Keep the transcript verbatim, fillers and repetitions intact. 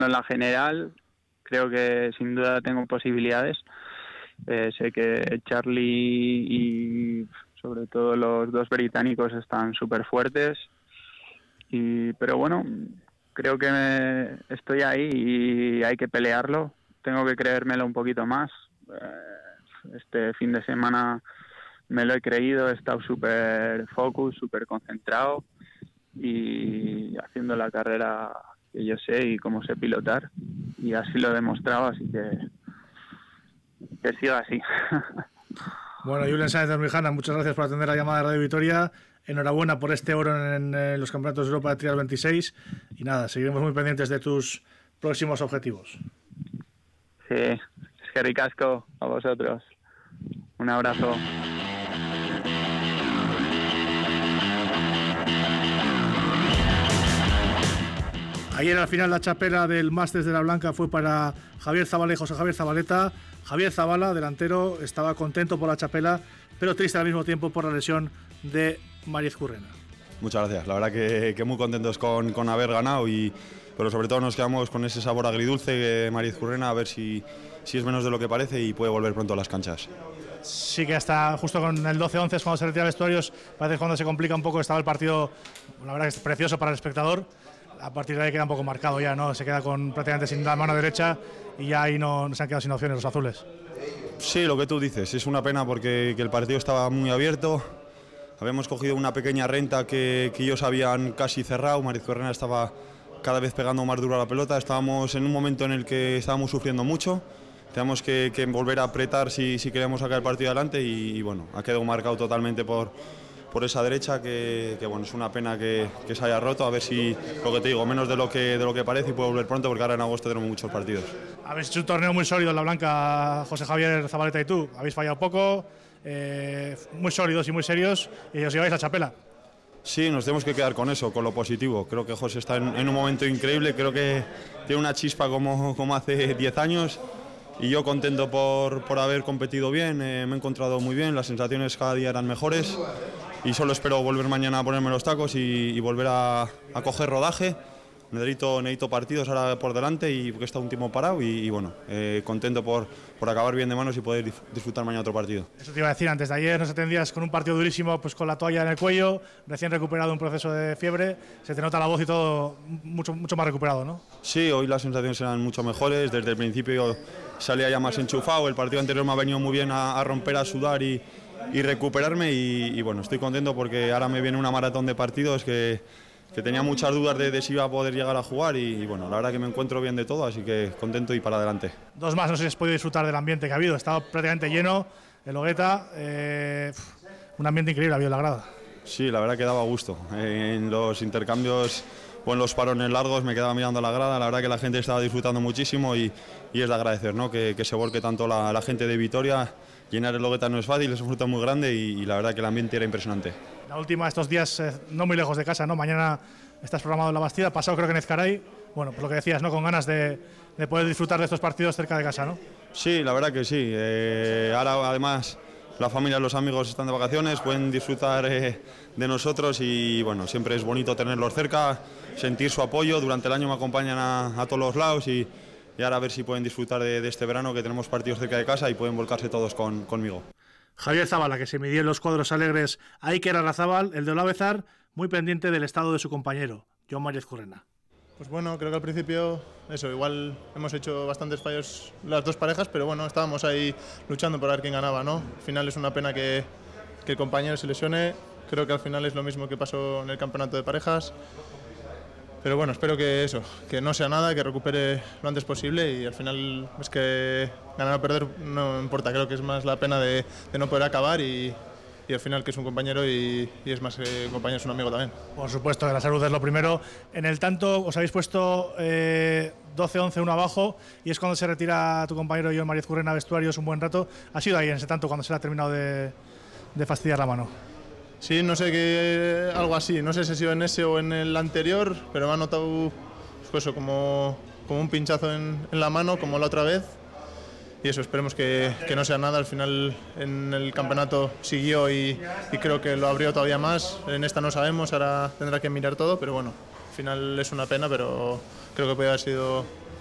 En la general, creo que sin duda tengo posibilidades. Eh, sé que Charlie y sobre todo los dos británicos están súper fuertes. Y, pero bueno, creo que me, estoy ahí y hay que pelearlo. Tengo que creérmelo un poquito más. Eh, este fin de semana me lo he creído, he estado súper focus, súper concentrado y haciendo la carrera que yo sé y cómo sé pilotar. Y así lo he demostrado, así que que siga así. Bueno, Julen Sáenz de Dormijana, muchas gracias por atender la llamada de Radio Vitoria. Enhorabuena por este oro en, en los Campeonatos de Europa de Trial veintiséis. Y nada, seguiremos muy pendientes de tus próximos objetivos. Sí, es que ricasco a vosotros. Un abrazo. Ayer al final la chapela del Masters de la Blanca fue para Javier Zabala y José Javier Zabaleta. Javier Zabala, delantero, estaba contento por la chapela, pero triste al mismo tiempo por la lesión de Mariez Currena. Muchas gracias, la verdad que, que muy contentos con, con haber ganado, y, pero sobre todo nos quedamos con ese sabor agridulce de Mariez Currena, a ver si, si es menos de lo que parece y puede volver pronto a las canchas. Sí que hasta justo con el doce once cuando se retira vestuarios, parece que cuando se complica un poco estaba el partido, la verdad que es precioso para el espectador. A partir de ahí queda un poco marcado ya, ¿no? Se queda con prácticamente sin la mano derecha y ya ahí no, no se han quedado sin opciones los azules. Sí, lo que tú dices, es una pena porque que el partido estaba muy abierto. Habíamos cogido una pequeña renta que, que ellos habían casi cerrado. Mariez Currena estaba cada vez pegando más duro a la pelota. Estábamos en un momento en el que estábamos sufriendo mucho. Teníamos que, que volver a apretar si, si queríamos sacar el partido adelante y, y bueno, ha quedado marcado totalmente por, por esa derecha que, que bueno, es una pena que, que se haya roto. A ver si, lo que te digo, menos de lo que, de lo que parece y puede volver pronto, porque ahora en agosto tenemos muchos partidos. Habéis hecho un torneo muy sólido en la Blanca, José Javier Zabaleta y tú. Habéis fallado poco, eh, muy sólidos y muy serios, y os lleváis la chapela. Sí, nos tenemos que quedar con eso, con lo positivo. Creo que José está en, en un momento increíble, creo que tiene una chispa como, como hace diez años. Y yo contento por, por haber competido bien, eh, me he encontrado muy bien, las sensaciones cada día eran mejores y solo espero volver mañana a ponerme los tacos y, y volver a, a coger rodaje. Necesito, necesito partidos ahora por delante y porque está un tiempo parado y, y bueno, eh, contento por, por acabar bien de manos y poder disfrutar mañana otro partido. Eso te iba a decir, antes de ayer nos atendías con un partido durísimo, pues con la toalla en el cuello, recién recuperado de un proceso de fiebre, se te nota la voz y todo mucho, mucho más recuperado, ¿no? Sí, hoy las sensaciones eran mucho mejores, desde el principio salía ya más enchufado, el partido anterior me ha venido muy bien a, a romper, a sudar y, y recuperarme y, y bueno, estoy contento porque ahora me viene una maratón de partidos que que tenía muchas dudas de, de si iba a poder llegar a jugar y, y bueno, la verdad que me encuentro bien de todo, así que contento y para adelante. Dos más, no sé si has podido disfrutar del ambiente que ha habido, estaba prácticamente lleno, el Hogueta, eh, un ambiente increíble ha habido en la grada. Sí, la verdad que daba gusto, en los intercambios o en los parones largos me quedaba mirando la grada, la verdad que la gente estaba disfrutando muchísimo y, y es de agradecer, ¿no? que, que se volque tanto la, la gente de Vitoria. Llenar el Hogueta no es fácil, es un fruto muy grande y, y la verdad que el ambiente era impresionante. La última de estos días, eh, no muy lejos de casa, ¿no? Mañana estás programado en La Bastida, pasado creo que en Ezcaray. Bueno, pues lo que decías, ¿no? Con ganas de, de poder disfrutar de estos partidos cerca de casa, ¿no? Sí, la verdad que sí. Eh, ahora además la familia y los amigos están de vacaciones, pueden disfrutar eh, de nosotros y bueno, siempre es bonito tenerlos cerca, sentir su apoyo. Durante el año me acompañan a, a todos los lados y y ahora a ver si pueden disfrutar de, de este verano, que tenemos partidos cerca de casa y pueden volcarse todos con, conmigo. Javier Zabala, que se midió en los cuadros alegres a Iker Arrazábal, el de Olavezar, muy pendiente del estado de su compañero, Jon Mariez Currena. Pues bueno, creo que al principio, eso, igual hemos hecho bastantes fallos las dos parejas, pero bueno, estábamos ahí luchando por ver quién ganaba, ¿no? Al final es una pena que, que el compañero se lesione, creo que al final es lo mismo que pasó en el campeonato de parejas. Pero bueno, espero que eso, que no sea nada, que recupere lo antes posible y al final es que ganar o perder no importa, creo que es más la pena de, de no poder acabar y, y al final que es un compañero y, y es más que un compañero, es un amigo también. Por supuesto, que la salud es lo primero. En el tanto os habéis puesto eh, doce once uno abajo y es cuando se retira tu compañero Jon Mariez Currena a vestuarios un buen rato. ¿Ha sido ahí en ese tanto cuando se le ha terminado de, de fastidiar la mano? Sí, no sé qué, algo así, no sé si ha sido en ese o en el anterior, pero me ha notado pues eso, como, como un pinchazo en, en la mano, como la otra vez. Y eso, esperemos que, que no sea nada. Al final en el campeonato siguió y, y creo que lo abrió todavía más. En esta no sabemos, ahora tendrá que mirar todo, pero bueno, al final es una pena, pero creo que puede haber sido